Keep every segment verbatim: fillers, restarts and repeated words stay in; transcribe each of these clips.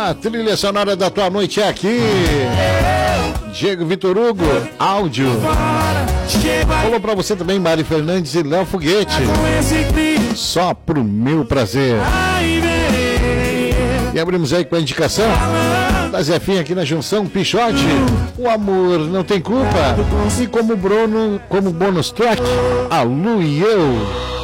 A trilha sonora da tua noite é aqui. Diego Vitor Hugo, áudio. Falou pra você também, Mari Fernandes e Léo Foguete. Só pro meu prazer. E abrimos aí com a indicação da Zefinha aqui na Junção Pichote. O amor não tem culpa. E como Bruno, como bônus track, a Lu e eu.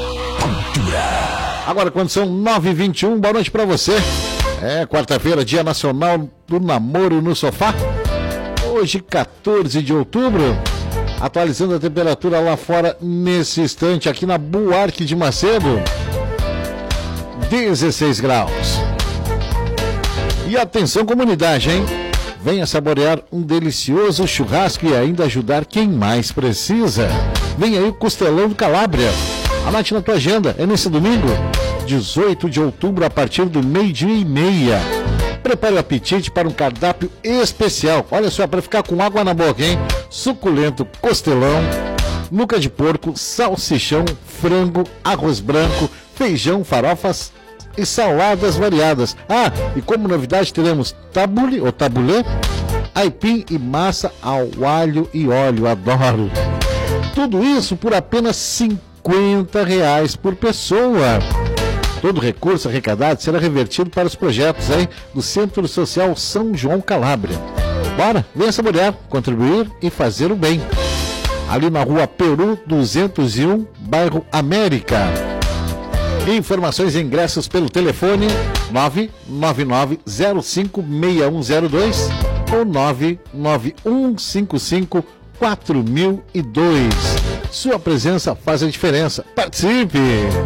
Agora quando são nove e vinte e um, boa noite pra você. É quarta-feira, Dia Nacional do Namoro no Sofá. Hoje, quatorze de outubro. Atualizando a temperatura lá fora nesse instante, aqui na Buarque de Macedo, dezesseis graus. E atenção, comunidade, hein? Venha saborear um delicioso churrasco e ainda ajudar quem mais precisa. Vem aí o Costelão do Calábria. Anote na tua agenda, é nesse domingo, dezoito de outubro, a partir do meio-dia e meia. Prepare o apetite para um cardápio especial. Olha só, para ficar com água na boca, hein? Suculento costelão, nuca de porco, salsichão, frango, arroz branco, feijão, farofas e saladas variadas. Ah, e como novidade teremos tabule ou tabulê, aipim e massa ao alho e óleo. Adoro! Tudo isso por apenas cinquenta reais por pessoa. Todo recurso arrecadado será revertido para os projetos aí do Centro Social São João Calábria. Bora, venha saborear, contribuir e fazer o bem. Ali na rua Peru duzentos e um, bairro América. Informações e ingressos pelo telefone nove nove nove zero cinco seis um zero dois ou nove nove um cinco cinco quatro mil e dois. Sua presença faz a diferença. Participe!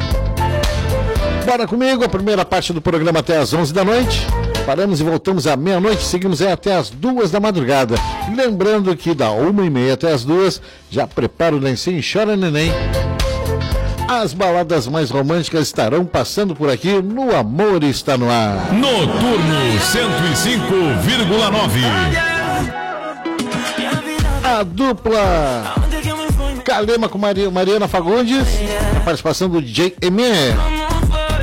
Bora comigo, a primeira parte do programa até às onze da noite. Paramos e voltamos à meia-noite, seguimos aí até às duas da madrugada. Lembrando que da uma e meia até às duas, já prepara o lencinho e chora neném. As baladas mais românticas estarão passando por aqui no Amor Está no Ar. Noturno cento e cinco vírgula nove. A dupla Calema com Maria, Mariana Fagundes, a participação do D J M.